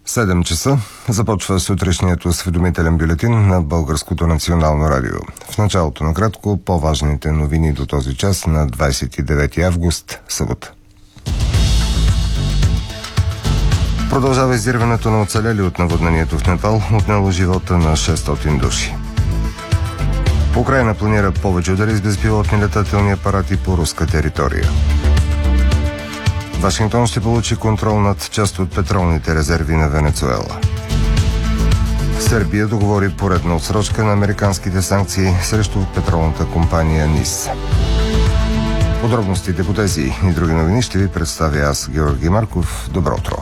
7 часа започва сутрешният осведомителен бюлетин на Българското национално радио. В началото на кратко по-важните новини до този час на 29 август, събота. Продължава издирването на оцелели от наводнението в Непал, отнело живота на 600 души. Украйна планира повече удари с безпилотни летателни апарати по руска територия. Вашингтон ще получи контрол над част от петролните резерви на Венецуела. Сърбия договори поредна отсрочка на американските санкции срещу петролната компания НИС. Подробностите по тези и други новини ще ви представя аз, Георги Марков. Добро утро!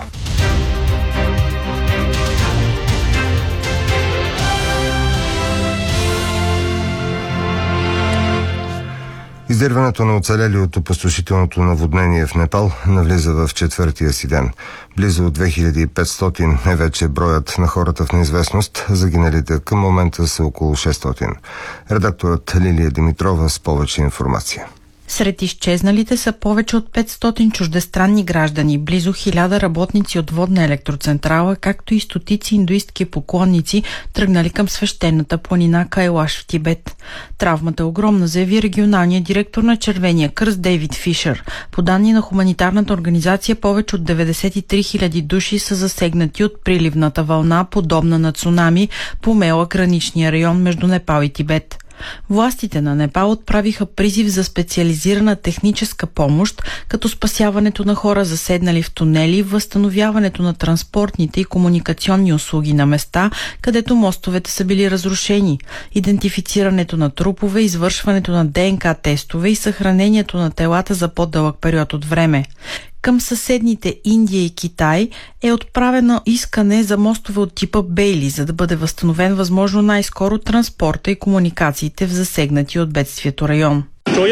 Издирването на оцелели от опустошителното наводнение в Непал навлиза в четвъртия си ден. Близо 2500 е вече броят на хората в неизвестност, загиналите към момента са около 600. Редакторът Лилия Димитрова с повече информация. Сред изчезналите са повече от 500 чуждестранни граждани, близо 1000 работници от водна електроцентрала, както и стотици индуистки поклонници, тръгнали към свещената планина Кайлаш в Тибет. Травмата е огромна, заяви регионалният директор на Червения кръст Дейвид Фишер. По данни на хуманитарната организация, повече от 93 000 души са засегнати от приливната вълна, подобна на цунами, помела граничния район между Непал и Тибет. Властите на Непал отправиха призив за специализирана техническа помощ, като спасяването на хора заседнали в тунели, възстановяването на транспортните и комуникационни услуги на места, където мостовете са били разрушени, идентифицирането на трупове, извършването на ДНК тестове и съхранението на телата за по-дълъг период от време. Към съседните Индия и Китай е отправено искане за мостове от типа Бейли, за да бъде възстановен възможно най-скоро транспорта и комуникациите в засегнати от бедствието район.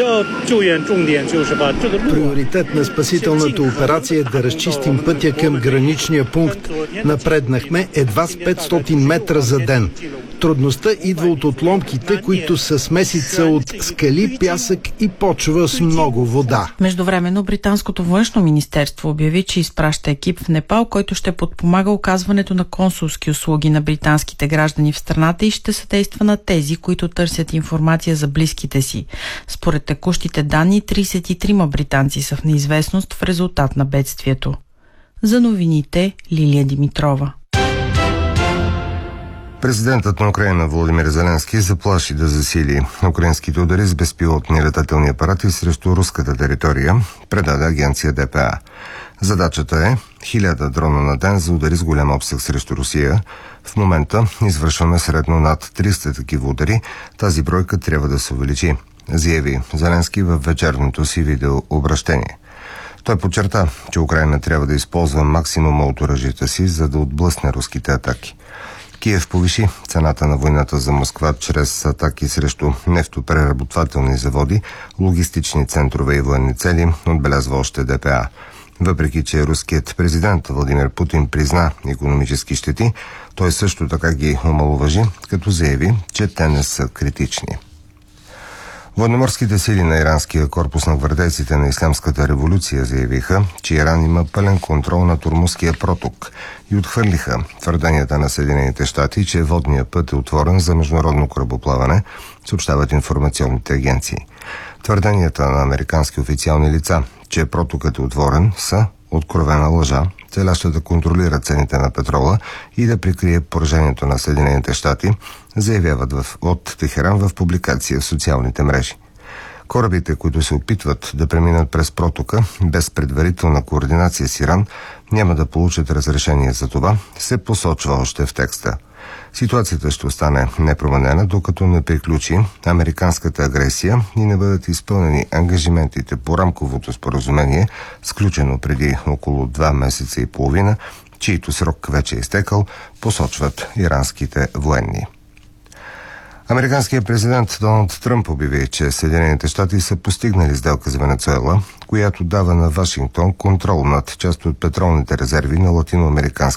Приоритет на спасителната операция е да разчистим пътя към граничния пункт. Напреднахме едва с 500 метра за ден. Трудността идва от отломките, които са смесица от скали, пясък и почва с много вода. Междувременно британското външно министерство обяви, че изпраща екип в Непал, който ще подпомага оказването на консулски услуги на британските граждани в страната и ще съдейства на тези, които търсят информация за близките си. Според текущите данни, 33 британци са в неизвестност в резултат на бедствието. За новините Лилия Димитрова. Президентът на Украйна Володимир Зеленски заплаши да засили украинските удари с безпилотни летателни апарати срещу руската територия, предаде агенция ДПА. Задачата е 1000 дрона на ден за удари с голям обсег срещу Русия. В момента извършваме средно над 300 такива удари. Тази бройка трябва да се увеличи, заяви Зеленски във вечерното си видеообращение. Той подчерта, че Украйна трябва да използва максимума от оръжията си, за да отблъсне руските атаки. Киев повиши цената на войната за Москва чрез атаки срещу нефтопреработвателни заводи, логистични центрове и военни цели, отбелязва още ДПА. Въпреки че руският президент Владимир Путин призна икономически щети, той също така ги омаловажи, като заяви, че те не са критични. Военноморските сили на иранския корпус на гвардейците на Ислямската революция заявиха, че Иран има пълен контрол над Ормузския проток и отхвърлиха твърденията на Съединените щати, че водният път е отворен за международно корабоплаване, съобщават информационните агенции. Твърденията на американски официални лица, че протокът е отворен, са откровена лъжа, целяща да контролира цените на петрола и да прикрие поражението на Съединените щати, заявяват от Техеран в публикация в социалните мрежи. Корабите, които се опитват да преминат през протока без предварителна координация с Иран, няма да получат разрешение за това, се посочва още в текста. Ситуацията ще остане непроменена, докато не приключи американската агресия и не бъдат изпълнени ангажиментите по рамковото споразумение, сключено преди около 2 месеца и половина, чието срок вече е изтекал, посочват иранските военни. Американският президент Доналд Тръмп обяви, че Съединените щати са постигнали сделка с Венецуела, която дава на Вашингтон контрол над част от петролните резерви на латиноамериканската